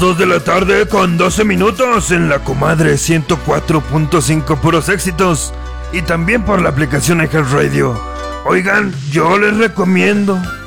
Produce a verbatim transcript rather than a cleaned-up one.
Dos de la tarde con doce minutos en la Comadre ciento cuatro punto cinco, puros éxitos. Y también por la aplicación iHeartRadio. Oigan, yo les recomiendo